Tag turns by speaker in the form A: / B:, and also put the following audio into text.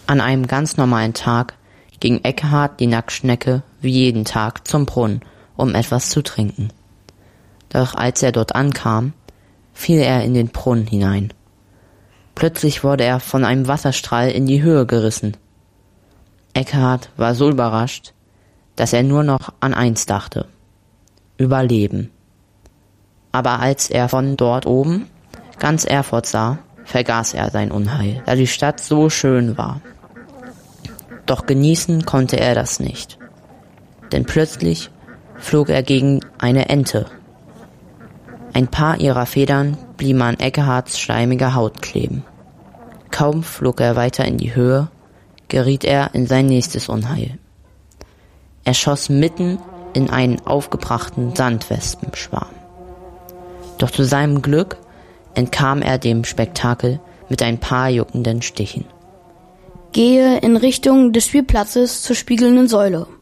A: An einem ganz normalen Tag ging Ekkehard die Nacktschnecke wie jeden Tag zum Brunnen, um etwas zu trinken. Doch als er dort ankam, fiel er in den Brunnen hinein. Plötzlich wurde er von einem Wasserstrahl in die Höhe gerissen. Ekkehard war so überrascht, dass er nur noch an eins dachte: Überleben. Aber als er von dort oben ganz Erfurt sah, vergaß er sein Unheil, da die Stadt so schön war. Doch genießen konnte er das nicht, denn plötzlich flog er gegen eine Ente. Ein paar ihrer Federn blieben an Ekkehards schleimiger Haut kleben. Kaum flog er weiter in die Höhe, geriet er in sein nächstes Unheil. Er schoss mitten in einen aufgebrachten Sandwespenschwarm. Doch zu seinem Glück entkam er dem Spektakel mit ein paar juckenden Stichen.
B: Gehe in Richtung des Spielplatzes zur spiegelnden Säule.